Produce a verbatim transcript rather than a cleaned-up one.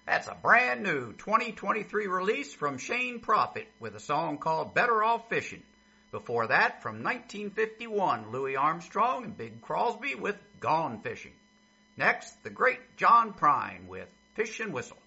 That's a brand new twenty twenty-three release from Shane Prophet with a song called Better Off Fishing. Before that, from nineteen fifty-one, Louis Armstrong and Big Crosby with Gone Fishing. Next, the great John Prine with Fish and Whistle.